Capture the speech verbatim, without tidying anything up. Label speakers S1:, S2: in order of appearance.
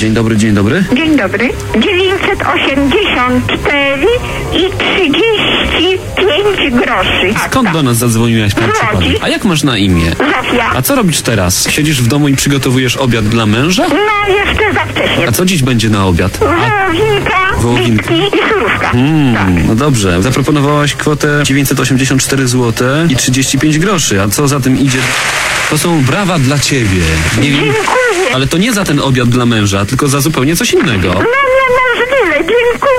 S1: Dzień dobry, dzień dobry.
S2: Dzień dobry. dziewięćset osiemdziesiąt cztery i trzydzieści pięć groszy.
S1: Skąd do nas zadzwoniłaś, pan przypadek? A jak masz na imię?
S2: Zofia.
S1: A co robisz teraz? Siedzisz w domu i przygotowujesz obiad dla męża?
S2: No jeszcze za wcześnie.
S1: A co dziś będzie na obiad?
S2: Wołowinka,
S1: Wołowinka.
S2: bitki i surówka.
S1: Mm,
S2: Tak.
S1: no dobrze. Zaproponowałaś kwotę dziewięćset osiemdziesiąt cztery złote i trzydzieści pięć groszy. A co za tym idzie? To są brawa dla ciebie. Nie wiem,
S2: Dziękuję.
S1: ale to nie za ten obiad dla męża, tylko za zupełnie coś innego.
S2: No niemożliwe, dziękuję.